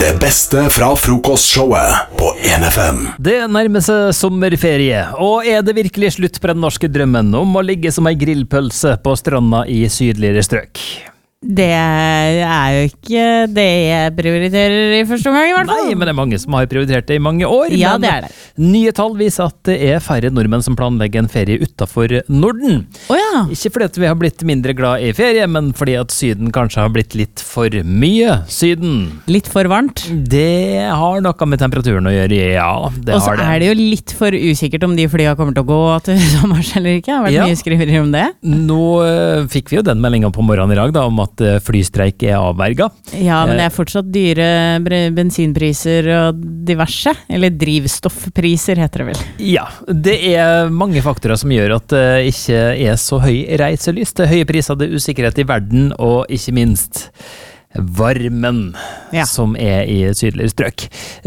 Det beste fra frokostshowet på 1FM. Det nærmer seg sommerferie, og er det virkelig slutt på den norske drømmen om å ligge som ei grillpølse på stranda i sydligere strøk? Det er jo ikke det jeg prioriterer i første omgang, i hvert fall. Nei, men det er mange som har prioritert det i mange år. Ja, men det er det. Nye tall viser at det er færre nordmenn som planlegger en ferie utenfor Norden. Åja. Ikke fordi at vi har blitt mindre glad i ferie, men fordi at Syden kanskje har blitt litt for mye Syden. Litt for varmt. Det har noe med temperaturen å gjøre, ja. Det Og så har det. er det jo litt for usikkert om de flya kommer til å gå til sommers eller ikke. Det har vært Ja. mye skriverier om det. Nå fikk vi jo den meldingen på morgenen i dag da, om at flystreik er avverget. Ja, men det er fortsatt dyre bensinpriser og diverse. Eller drivstoffpriser heter det vel. Ja, det er mange faktorer som gjør at det ikke er så høy reiselyst. Det er høye priser, det er usikkerhet i verden, og ikke minst varmen som er i sydligere strøk.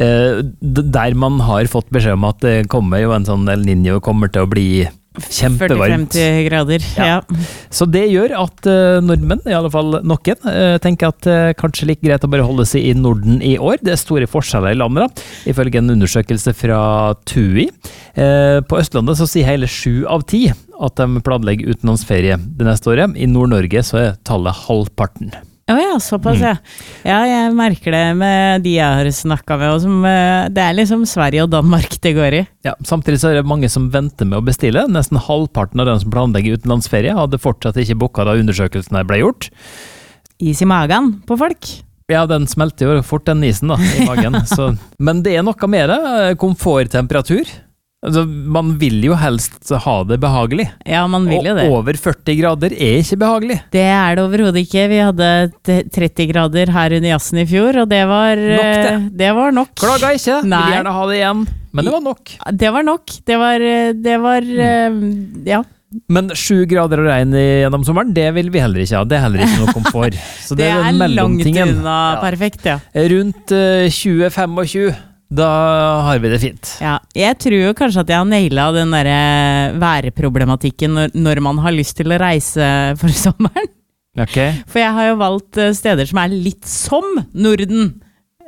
Der man har fått beskjed om at det kommer jo en sånn El Niño kommer til å bli kjempevarmt. 40-50 grader, ja. Så det gjør at nordmenn, i alle fall noen, tenker at kanskje like greit å bare holde seg i Norden i år. Det er store forskjeller i landet da, ifølge en undersøkelse fra TUI. På Østlandet så sier hele 7 av 10 at de planlegger utenlandsferie det neste året. I Nord-Norge så er tallet halvparten. Åja, såpass, ja. Ja, jeg merker det med de jeg har snakket med, og som, det er liksom Sverige og Danmark det går i. Ja, samtidig så er det mange som venter med å bestille. Nesten halvparten av dem som planlegger utenlandsferie hadde fortsatt ikke booket da undersøkelsen ble gjort. Is i magen på folk. Ja, den smelter jo fort den isen da, i magen. Men det er noe med det, komforttemperatur. Altså, man vil jo helst ha det behagelig. Ja, man vil jo det. Og over 40 grader er ikke behagelig. Det er det overhodet ikke. Vi hadde 30 grader her under jazzen i fjor, og det var nok. Det var nok. Klaga ikke, Nei. vil gjerne ha det igjen, men det var nok. Det var nok. Det var ja. Men 7 grader og regn gjennom sommeren, det vil vi heller ikke ha. Det er heller ikke noe komfort. Så det er langt mellomtingen. unna perfekt, ja. Rundt 20-25, da har vi det fint. Ja, jeg tror jo kanskje at jeg har nailet den der værproblematikken når man har lyst til å reise for sommeren. Okay. For jeg har jo valgt steder som er litt som Norden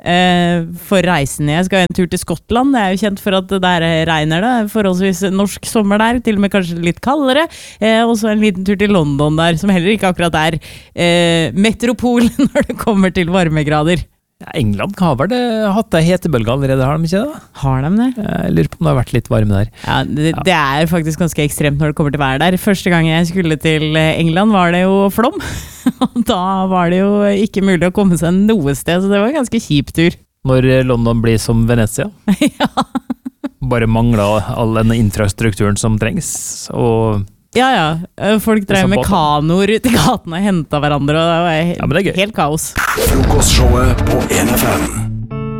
for reisen. Jeg skal en tur til Skottland. Det er jo kjent for at der regner det. Forholdsvis norsk sommer der, til og med kanskje litt kaldere. Og så en liten tur til London der, som heller ikke akkurat er metropol når det kommer til varmegrader. Ja, England har vel hatt ei hetebølge allerede, har de ikke det? Har de det? Jeg lurer på om det har vært litt varme der. Ja, det er faktisk ganske ekstremt når det kommer til vær der. Første gang jeg skulle til England var det jo flom. Og da var det jo ikke mulig å komme seg noe sted, så det var en ganske kjip tur. Når London blir som Venezia. Ja. Bare mangler all den infrastrukturen som trengs, og... Ja. Folk drev med kanoer ut i gaten og hentet hverandre, og det var helt kaos. Frokostshowet på 1FM.